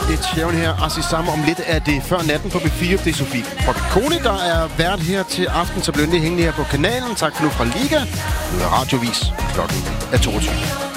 lidt tjævn her. Og så sammen om lidt er det før natten på B4. Det er Sofie Koni, der er vært her til aften. Så bliver det hængende her på kanalen. Tak for nu fra Liga. Nu er Radiovis. Klokken er 22.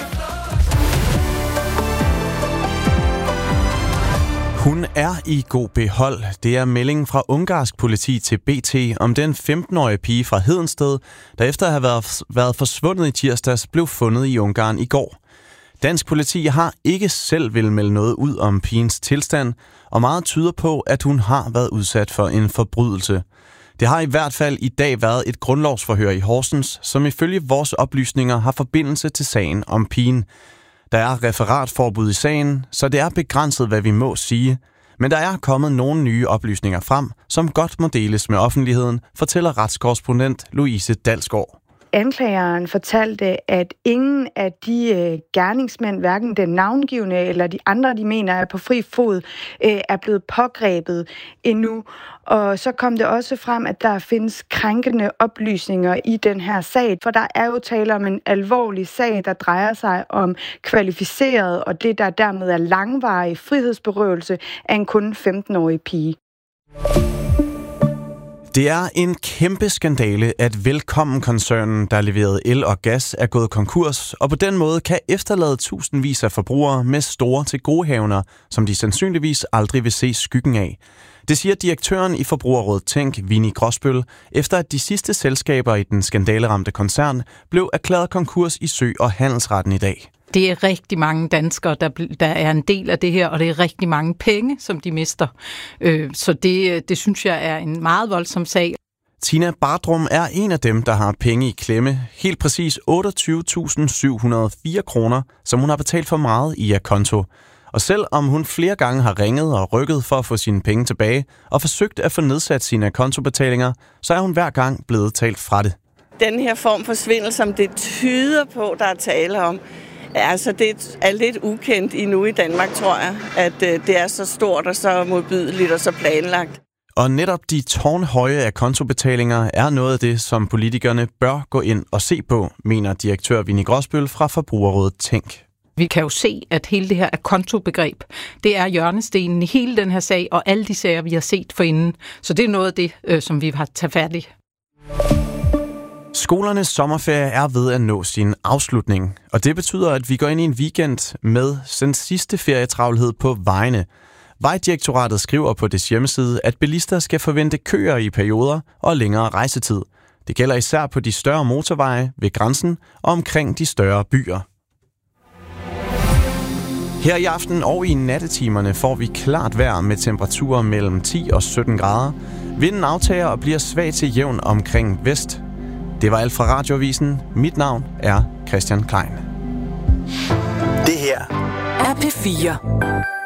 Hun er i god behold. Det er meldingen fra ungarsk politi til BT om den 15-årige pige fra Hedensted, der efter at have været forsvundet i tirsdags, blev fundet i Ungarn i går. Dansk politi har ikke selv vil melde noget ud om pigens tilstand, og meget tyder på, at hun har været udsat for en forbrydelse. Det har i hvert fald i dag været et grundlovsforhør i Horsens, som ifølge vores oplysninger har forbindelse til sagen om pigen. Der er referatforbud i sagen, så det er begrænset, hvad vi må sige. Men der er kommet nogle nye oplysninger frem, som godt må deles med offentligheden, fortæller retskorrespondent Louise Dalsgaard. Anklageren fortalte, at ingen af de gerningsmænd, hverken den navngivne eller de andre, de mener er på fri fod, er blevet pågrebet endnu. Og så kom det også frem, at der findes krænkende oplysninger i den her sag, for der er jo tale om en alvorlig sag, der drejer sig om kvalificeret, og det der dermed er langvarig frihedsberøvelse af en kun 15-årig pige. Det er en kæmpe skandale, at Velkommen-koncernen, der leverede el og gas, er gået konkurs, og på den måde kan efterlade tusindvis af forbrugere med store tilgodehavender, som de sandsynligvis aldrig vil se skyggen af. Det siger direktøren i Forbrugerrådet Tænk, Vinnie Gråsbøl, efter at de sidste selskaber i den skandaleramte koncern blev erklæret konkurs i Sø- og Handelsretten i dag. Det er rigtig mange danskere, der er en del af det her, og det er rigtig mange penge, som de mister. Så det synes jeg er en meget voldsom sag. Tina Bardrum er en af dem, der har penge i klemme. Helt præcis 28.704 kroner, som hun har betalt for meget i akonto. Og selvom hun flere gange har ringet og rykket for at få sine penge tilbage, og forsøgt at få nedsat sine akontobetalinger, så er hun hver gang blevet talt fra det. Den her form for svindel, som det tyder på, der er tale om, altså det er lidt ukendt endnu i Danmark, tror jeg, at det er så stort og så modbydeligt og så planlagt. Og netop de tårnhøje akontobetalinger er noget af det, som politikerne bør gå ind og se på, mener direktør Vinnie Gråsbøl fra Forbrugerrådet Tænk. Vi kan jo se, at hele det her akontobegreb, det er hjørnestenen i hele den her sag, og alle de sager, vi har set forinden. Så det er noget af det, som vi har taget fat i. Skolernes sommerferie er ved at nå sin afslutning, og det betyder, at vi går ind i en weekend med den sidste ferietravlhed på vejene. Vejdirektoratet skriver på dets hjemmeside, at bilister skal forvente køer i perioder og længere rejsetid. Det gælder især på de større motorveje ved grænsen og omkring de større byer. Her i aften og i nattetimerne får vi klart vejr med temperaturer mellem 10 og 17 grader. Vinden aftager og bliver svag til jævn omkring vest. Det var alt fra Radioavisen. Mit navn er Christian Klein. Det her er P4.